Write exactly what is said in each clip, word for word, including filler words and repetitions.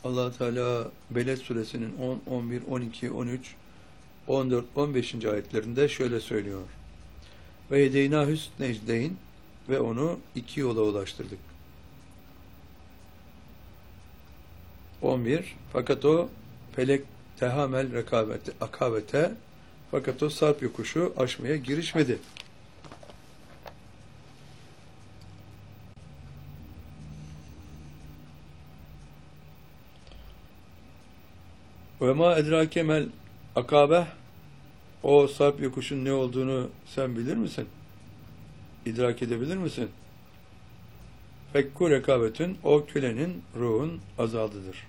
Allah Teala Beled suresinin on, on bir, on iki, on üç, on dört, on beşinci ayetlerinde şöyle söylüyor. Ve yedeyna hüsnecdeyn ve onu iki yola ulaştırdık. on bir. Fakat o felek tehamel rekabete, akabete fakat o sarp yokuşu aşmaya girişmedi. Ve ma edrake mel akabe, o sarp yokuşun ne olduğunu sen bilir misin? İdrak edebilir misin? Fekku rekabetün, o kölenin ruhun azadıdır.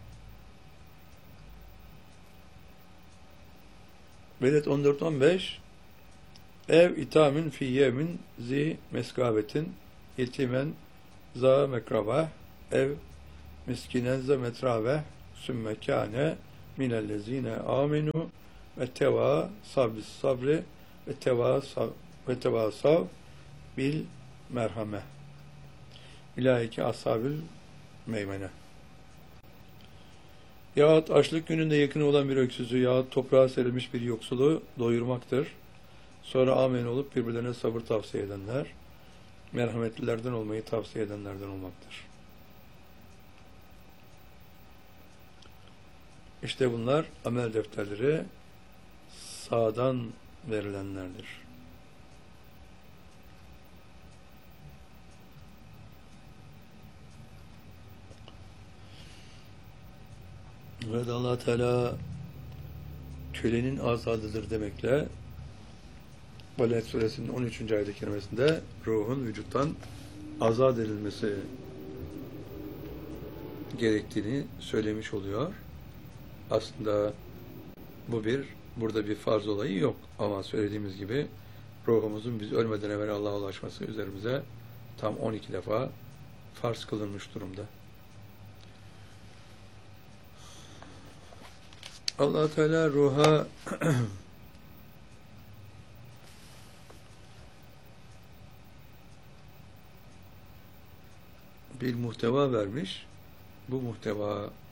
Veled on dört on beş. Ev itamin fi yemin zi meskabetin yetimen za mekrabeh ev miskinen za metrabeh sümme kâne minellezine amenu ve teva sabis sabri ve teva sav ve teva sav bil merhame ilaike ashabil meymene. Yahut açlık gününde yakın olan bir öksüzü yahut toprağa serilmiş bir yoksulu doyurmaktır. Sonra amin olup birbirlerine sabır tavsiye edenler, merhametlilerden olmayı tavsiye edenlerden olmaktır. İşte bunlar amel defterleri sağdan verilenlerdir. Evet, Allah Teala kölenin azadıdır demekle Beled suresinin on üçüncü ayet-i kerimesinde ruhun vücuttan azat edilmesi gerektiğini söylemiş oluyor. Aslında bu bir, burada bir farz olayı yok. Ama söylediğimiz gibi ruhumuzun biz ölmeden evvel Allah'a ulaşması üzerimize tam on iki defa farz kılınmış durumda. Allah Teala ruha bir muhteva vermiş. Bu muhteva